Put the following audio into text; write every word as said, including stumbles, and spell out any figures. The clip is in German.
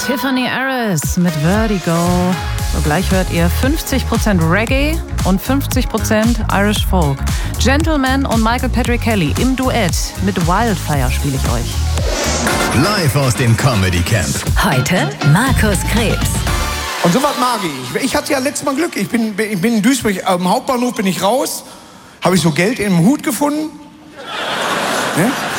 Tiffany Harris mit Vertigo. So, gleich hört ihr fünfzig Prozent Reggae und fünfzig Prozent Irish Folk. Gentleman und Michael Patrick Kelly im Duett mit Wildfire spiele ich euch. Live aus dem Comedy Camp. Heute Markus Krebs. Und sowas mag ich. Ich hatte ja letztes Mal Glück. Ich bin, ich bin in Duisburg, am Hauptbahnhof bin ich raus. Habe ich so Geld in einem Hut gefunden. Ne?